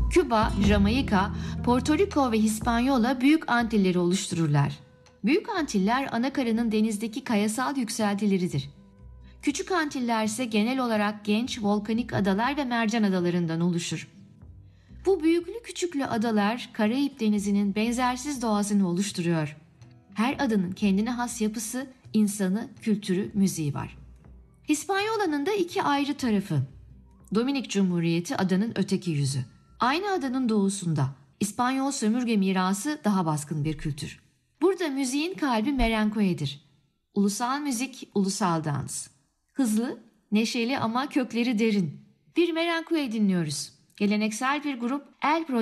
Küba, Jamaika, Porto Rico ve Hispanyola Büyük Antilleri oluştururlar. Büyük Antiller anakarının denizdeki kayasal yükseltileridir. Küçük Antiller ise genel olarak genç volkanik adalar ve mercan adalarından oluşur. Bu büyüklü küçüklü adalar Karayip Denizi'nin benzersiz doğasını oluşturuyor. Her adanın kendine has yapısı, insanı, kültürü, müziği var. İspanyola'nın da iki ayrı tarafı. Dominik Cumhuriyeti adanın öteki yüzü. Aynı adanın doğusunda. İspanyol sömürge mirası daha baskın bir kültür. Burada müziğin kalbi merengue'dir. Ulusal müzik, ulusal dans. Hızlı, neşeli ama kökleri derin. Bir merengue dinliyoruz. Geleneksel bir grup El